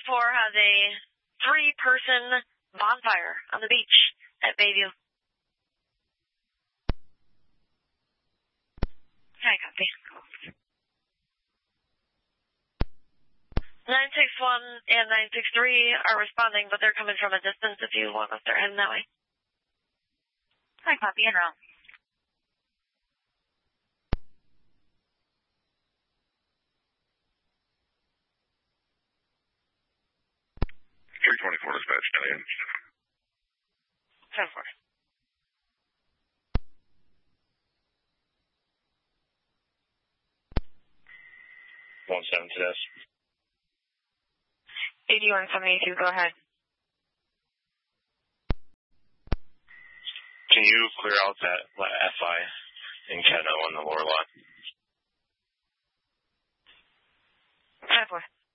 has a 3-person bonfire on the beach at Bayview. Hi, copy. 961 and 963 are responding, but they're coming from a distance if you want to start heading that way. Hi, copy, en route. Dispatch, 10-4. 17 to this. 8172, go ahead. Can you clear out that FI in Keno on the lower lot? 10-4.